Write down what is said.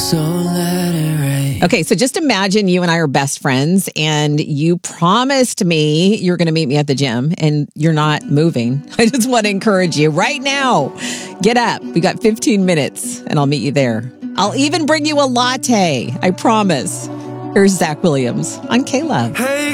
So let it rain. Okay, so just imagine you and I are best friends and you promised me you're going to meet me at the gym and you're not moving. I just want to encourage you right now. Get up. We got 15 minutes and I'll meet you there. I'll even bring you a latte. I promise. Here's Zach Williams on K-Love. Hey.